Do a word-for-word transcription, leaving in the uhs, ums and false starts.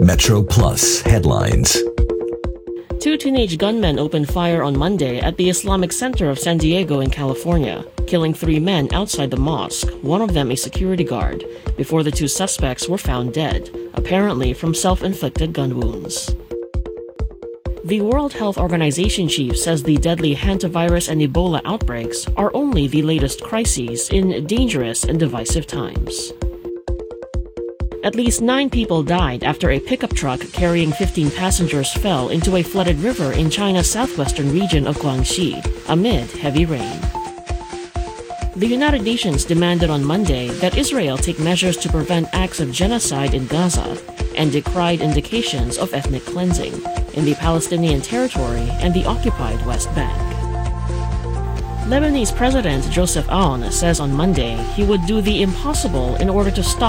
Metro Plus headlines. Two teenage gunmen opened fire on Monday at the Islamic Center of San Diego in California, killing three men outside the mosque, one of them a security guard, before the two suspects were found dead, apparently from self-inflicted gun wounds. The World Health Organization chief says the deadly hantavirus and Ebola outbreaks are only the latest crises in dangerous and divisive times. At least nine people died after a pickup truck carrying fifteen passengers fell into a flooded river in China's southwestern region of Guangxi, amid heavy rain. The United Nations demanded on Monday that Israel take measures to prevent acts of genocide in Gaza and decried indications of ethnic cleansing in the Palestinian territory and the occupied West Bank. Lebanese President Joseph Aoun says on Monday he would do the impossible in order to stop